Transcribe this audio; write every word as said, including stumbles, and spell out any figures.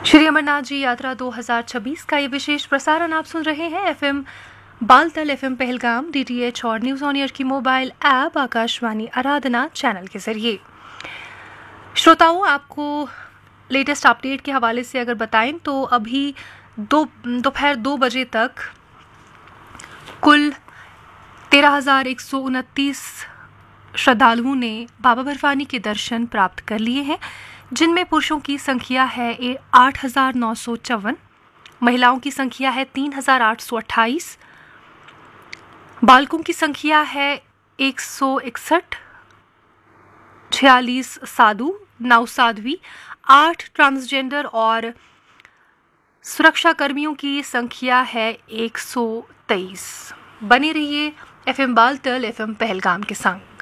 श्री अमरनाथ जी यात्रा दो हज़ार छब्बीस का ये विशेष प्रसारण आप सुन रहे हैं FM Baltal, FM Pahalgam, DTH और न्यूज ऑन एयर की मोबाइल ऐप आकाशवाणी आराधना चैनल के जरिए। श्रोताओं, आपको लेटेस्ट अपडेट के हवाले से अगर बताएं तो अभी दो दोपहर दो बजे तक कुल तेरह हजार एक सौ उनतीस श्रद्धालुओं ने बाबा बर्फानी के दर्शन प्राप्त कर लिए हैं, जिनमें पुरुषों की संख्या है आठ हजार नौ सौ चौवन, महिलाओं की संख्या है तीन हजार आठ सौ अट्ठाईस, बालकों की संख्या है एक सौ इकसठ, छियालीस साधु, नौ साध्वी, आठ ट्रांसजेंडर और सुरक्षा कर्मियों की संख्या है एक सौ तेईस। बने रहिए एफएम बालतल, एफएम पहलगाम के संग।